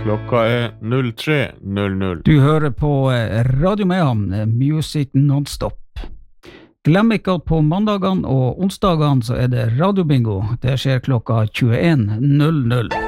Klokka 03:00. Du hører på Radio Mehamn, Music Non-Stop. Glem ikke at på mandagene og onsdagene så det radiobingo. Det skjer klokka 21:00.